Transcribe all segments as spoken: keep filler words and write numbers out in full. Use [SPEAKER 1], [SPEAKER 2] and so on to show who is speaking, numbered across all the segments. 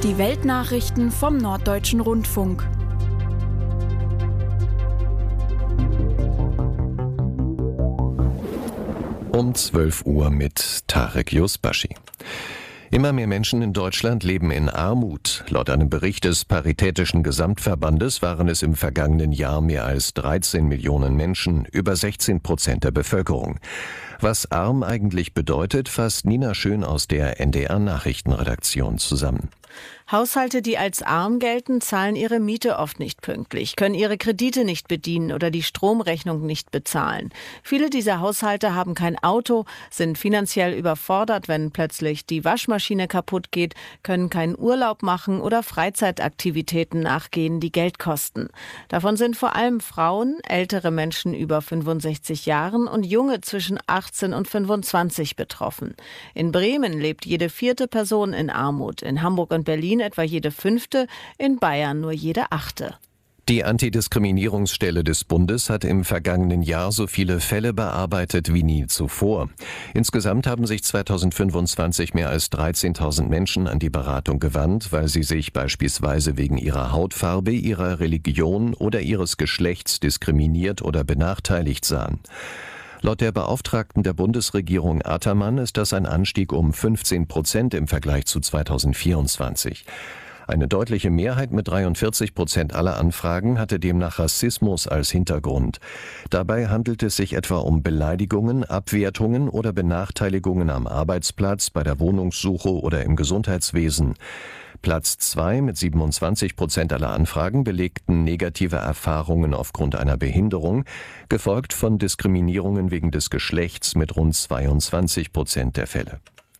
[SPEAKER 1] Die Weltnachrichten vom Norddeutschen Rundfunk.
[SPEAKER 2] Um zwölf Uhr mit Tarek Yusbashi. Immer mehr Menschen in Deutschland leben in Armut. Laut einem Bericht des Paritätischen Gesamtverbandes waren es im vergangenen Jahr mehr als dreizehn Millionen Menschen, über sechzehn Prozent der Bevölkerung. Was arm eigentlich bedeutet, fasst Nina Schön aus der N D R-Nachrichtenredaktion zusammen.
[SPEAKER 3] Haushalte, die als arm gelten, zahlen ihre Miete oft nicht pünktlich, können ihre Kredite nicht bedienen oder die Stromrechnung nicht bezahlen. Viele dieser Haushalte haben kein Auto, sind finanziell überfordert, wenn plötzlich die Waschmaschine kaputt geht, können keinen Urlaub machen oder Freizeitaktivitäten nachgehen, die Geld kosten. Davon sind vor allem Frauen, ältere Menschen über fünfundsechzig Jahren und Junge zwischen achtzehn und fünfundzwanzig betroffen. In Bremen lebt jede vierte Person in Armut, in Hamburg und Berlin etwa jede fünfte, in Bayern nur jede achte.
[SPEAKER 2] Die Antidiskriminierungsstelle des Bundes hat im vergangenen Jahr so viele Fälle bearbeitet wie nie zuvor. Insgesamt haben sich zweitausendfünfundzwanzig mehr als dreizehntausend Menschen an die Beratung gewandt, weil sie sich beispielsweise wegen ihrer Hautfarbe, ihrer Religion oder ihres Geschlechts diskriminiert oder benachteiligt sahen. Laut der Beauftragten der Bundesregierung Ataman ist das ein Anstieg um fünfzehn Prozent im Vergleich zu zweitausendvierundzwanzig. Eine deutliche Mehrheit mit dreiundvierzig Prozent aller Anfragen hatte demnach Rassismus als Hintergrund. Dabei handelt es sich etwa um Beleidigungen, Abwertungen oder Benachteiligungen am Arbeitsplatz, bei der Wohnungssuche oder im Gesundheitswesen. Platz zwei mit siebenundzwanzig Prozent aller Anfragen belegten negative Erfahrungen aufgrund einer Behinderung, gefolgt von Diskriminierungen wegen des Geschlechts mit rund zweiundzwanzig Prozent der Fälle.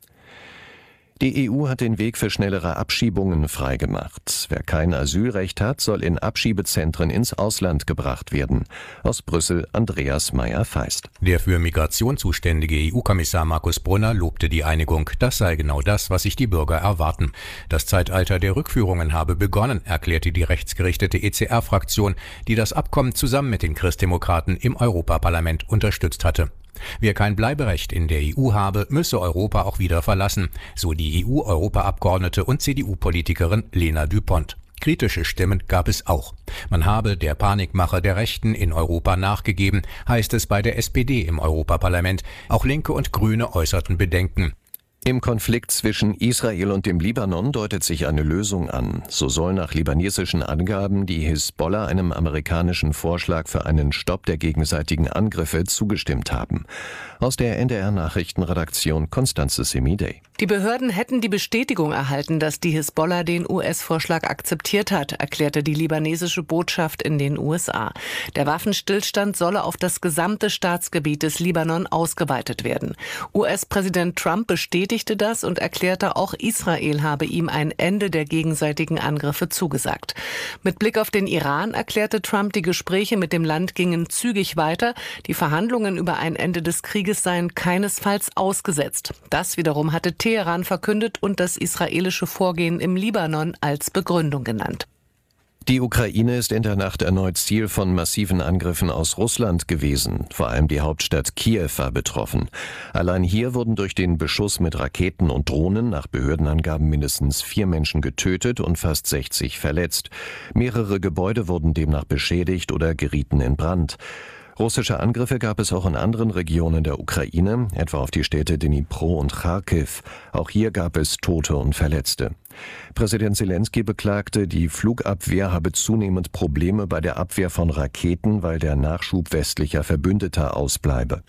[SPEAKER 2] Die E U hat den Weg für schnellere Abschiebungen freigemacht. Wer kein Asylrecht hat, soll in Abschiebezentren ins Ausland gebracht werden. Aus Brüssel Andreas Meyer-Feist.
[SPEAKER 4] Der für Migration zuständige E U-Kommissar Markus Brunner lobte die Einigung. Das sei genau das, was sich die Bürger erwarten. Das Zeitalter der Rückführungen habe begonnen, erklärte die rechtsgerichtete E C R-Fraktion, die das Abkommen zusammen mit den Christdemokraten im Europaparlament unterstützt hatte. Wer kein Bleiberecht in der E U habe, müsse Europa auch wieder verlassen, so die E U-Europaabgeordnete und C D U-Politikerin Lena Düpont. Kritische Stimmen gab es auch. Man habe der Panikmache der Rechten in Europa nachgegeben, heißt es bei der S P D im Europaparlament. Auch Linke und Grüne äußerten Bedenken.
[SPEAKER 2] Im Konflikt zwischen Israel und dem Libanon deutet sich eine Lösung an. So soll nach libanesischen Angaben die Hisbollah einem amerikanischen Vorschlag für einen Stopp der gegenseitigen Angriffe zugestimmt haben. Aus der N D R-Nachrichtenredaktion Constanze Semidey.
[SPEAKER 5] Die Behörden hätten die Bestätigung erhalten, dass die Hisbollah den U S-Vorschlag akzeptiert hat, erklärte die libanesische Botschaft in den U S A. Der Waffenstillstand solle auf das gesamte Staatsgebiet des Libanon ausgeweitet werden. U S-Präsident Trump bestätigte das und erklärte, auch Israel habe ihm ein Ende der gegenseitigen Angriffe zugesagt. Mit Blick auf den Iran erklärte Trump, die Gespräche mit dem Land gingen zügig weiter. Die Verhandlungen über ein Ende des Krieges seien keinesfalls ausgesetzt. Das wiederum hatte Teheran verkündet und das israelische Vorgehen im Libanon als Begründung genannt.
[SPEAKER 2] Die Ukraine ist in der Nacht erneut Ziel von massiven Angriffen aus Russland gewesen. Vor allem die Hauptstadt Kiew war betroffen. Allein hier wurden durch den Beschuss mit Raketen und Drohnen nach Behördenangaben mindestens vier Menschen getötet und fast sechzig verletzt. Mehrere Gebäude wurden demnach beschädigt oder gerieten in Brand. Russische Angriffe gab es auch in anderen Regionen der Ukraine, etwa auf die Städte Dnipro und Charkiw. Auch hier gab es Tote und Verletzte. Präsident Selenskyj beklagte, die Flugabwehr habe zunehmend Probleme bei der Abwehr von Raketen, weil der Nachschub westlicher Verbündeter ausbleibe.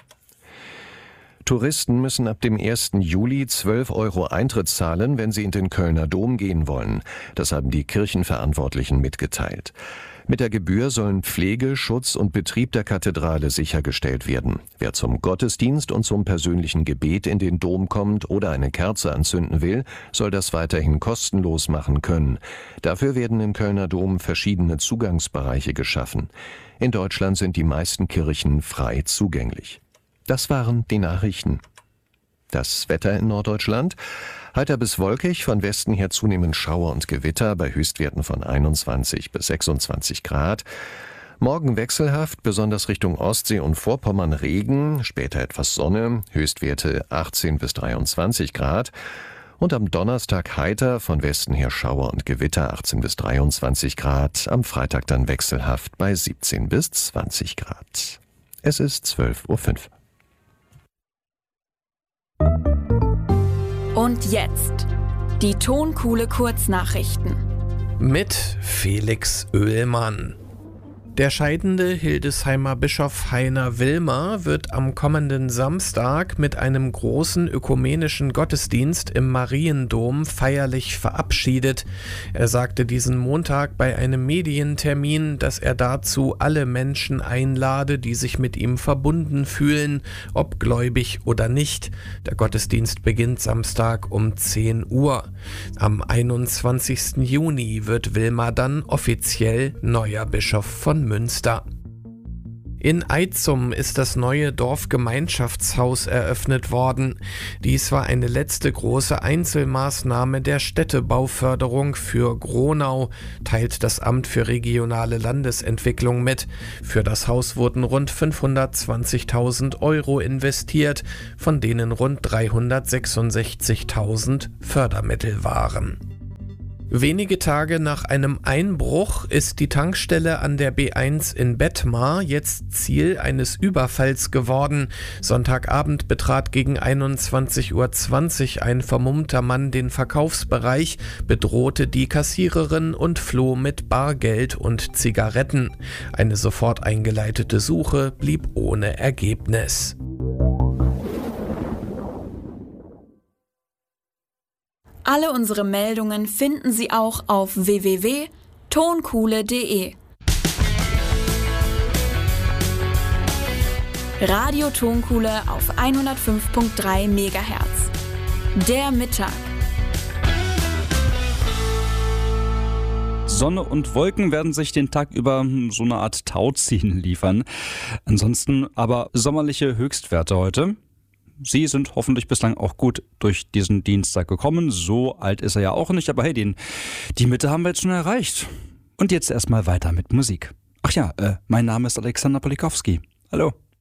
[SPEAKER 2] Touristen müssen ab dem ersten Juli zwölf Euro Eintritt zahlen, wenn sie in den Kölner Dom gehen wollen. Das haben die Kirchenverantwortlichen mitgeteilt. Mit der Gebühr sollen Pflege, Schutz und Betrieb der Kathedrale sichergestellt werden. Wer zum Gottesdienst und zum persönlichen Gebet in den Dom kommt oder eine Kerze anzünden will, soll das weiterhin kostenlos machen können. Dafür werden im Kölner Dom verschiedene Zugangsbereiche geschaffen. In Deutschland sind die meisten Kirchen frei zugänglich. Das waren die Nachrichten. Das Wetter in Norddeutschland: heiter bis wolkig, von Westen her zunehmend Schauer und Gewitter bei Höchstwerten von einundzwanzig bis sechsundzwanzig Grad. Morgen wechselhaft, besonders Richtung Ostsee und Vorpommern Regen, später etwas Sonne, Höchstwerte achtzehn bis dreiundzwanzig Grad. Und am Donnerstag heiter, von Westen her Schauer und Gewitter, achtzehn bis dreiundzwanzig Grad. Am Freitag dann wechselhaft bei siebzehn bis zwanzig Grad. Es ist zwölf Uhr fünf.
[SPEAKER 1] Und jetzt die Tonkuhle Kurznachrichten.
[SPEAKER 6] Mit Felix Oehlmann. Der scheidende Hildesheimer Bischof Heiner Wilmer wird am kommenden Samstag mit einem großen ökumenischen Gottesdienst im Mariendom feierlich verabschiedet. Er sagte diesen Montag bei einem Medientermin, dass er dazu alle Menschen einlade, die sich mit ihm verbunden fühlen, ob gläubig oder nicht. Der Gottesdienst beginnt Samstag um zehn Uhr. Am einundzwanzigsten Juni wird Wilmer dann offiziell neuer Bischof von Münster. In Eitzum ist das neue Dorfgemeinschaftshaus eröffnet worden. Dies war eine letzte große Einzelmaßnahme der Städtebauförderung für Gronau, teilt das Amt für regionale Landesentwicklung mit. Für das Haus wurden rund fünfhundertzwanzigtausend Euro investiert, von denen rund dreihundertsechsundsechzigtausend Fördermittel waren. Wenige Tage nach einem Einbruch ist die Tankstelle an der B eins in Bettmar jetzt Ziel eines Überfalls geworden. Sonntagabend betrat gegen einundzwanzig Uhr zwanzig ein vermummter Mann den Verkaufsbereich, bedrohte die Kassiererin und floh mit Bargeld und Zigaretten. Eine sofort eingeleitete Suche blieb ohne Ergebnis.
[SPEAKER 1] Alle unsere Meldungen finden Sie auch auf w w w punkt tonkuhle punkt de. Radio Tonkuhle auf hundertfünf Komma drei Megahertz. Der Mittag.
[SPEAKER 7] Sonne und Wolken werden sich den Tag über so eine Art Tauziehen liefern. Ansonsten aber sommerliche Höchstwerte heute. Sie sind hoffentlich bislang auch gut durch diesen Dienstag gekommen. So alt ist er ja auch nicht, aber hey, den, die Mitte haben wir jetzt schon erreicht. Und jetzt erstmal weiter mit Musik. Ach ja, äh, mein Name ist Alexander Polikowski. Hallo.